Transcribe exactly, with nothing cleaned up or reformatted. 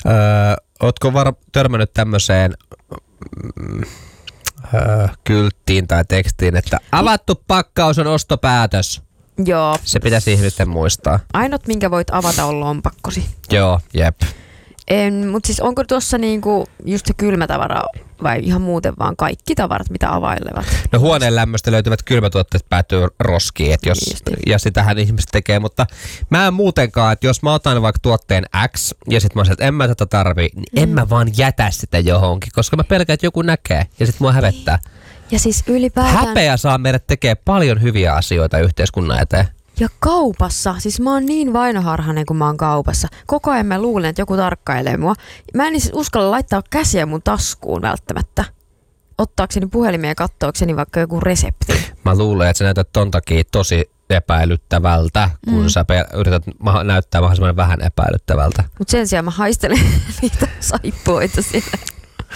Öö, ootko var- törmännyt tämmöiseen mm, öö, kylttiin tai tekstiin, että avattu pakkaus on ostopäätös? Joo. Se pitäisi ihmisten muistaa. Ainut, minkä voit avata, on lompakkosi. Joo, jep. Mutta siis onko tuossa niinku just se kylmätavara vai ihan muuten vaan kaikki tavarat, mitä availevat? No huoneen lämmöstä löytyvät kylmätuotteet päätyy roskiin, et jos, ja sitähän ihmiset tekee, mutta mä en muutenkaan, että jos mä otan vaikka tuotteen X ja sit mä oon että en mä tätä tarvii, niin mm. en mä vaan jätä sitä johonkin, koska mä pelkään, että joku näkee ja sit mua hävettää. Ja siis ylipäätään... Häpeä saa meidät tekee paljon hyviä asioita yhteiskunnan eteen. Ja kaupassa, siis mä oon niin vainoharhainen, kun mä oon kaupassa. Koko ajan mä luulen, että joku tarkkailee mua. Mä en siis uskalla laittaa käsiä mun taskuun välttämättä. Ottaakseni puhelimia ja katsoakseni vaikka joku resepti. Mä luulen, että sä näytät ton takia tosi epäilyttävältä, kun mm. sä pe- yrität ma- näyttää mahdollisimman vähän epäilyttävältä. Mut sen sijaan mä haistelen niitä saippuoita siellä.